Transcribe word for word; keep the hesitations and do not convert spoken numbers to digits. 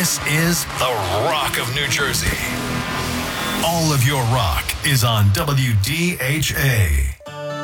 This is the Rock of New Jersey. All of your rock is on W D H A.